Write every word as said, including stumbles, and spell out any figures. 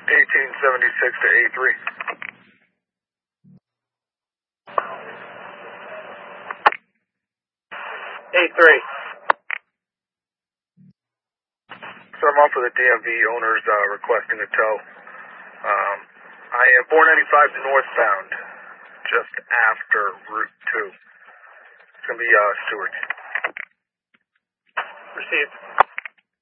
eighteen seventy-six to A three. A three. So I'm off with the D M V owners uh, requesting a tow. Um, I am four ninety-five northbound, just after Route two. It's going to be uh, Stewart. Received.